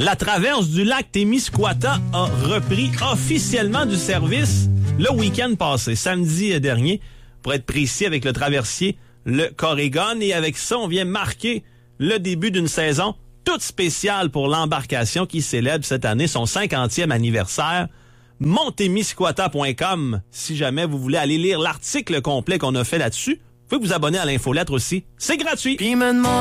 La traverse du lac Témiscouata a repris officiellement du service le week-end passé, samedi dernier, pour être précis, avec le traversier, le Corrigan. Et avec ça, on vient marquer le début d'une saison toute spéciale pour l'embarcation qui célèbre cette année son 50e anniversaire. Montémiscouata.com, si jamais vous voulez aller lire l'article complet qu'on a fait là-dessus. Vous pouvez vous abonner à l'infolettre aussi. C'est gratuit.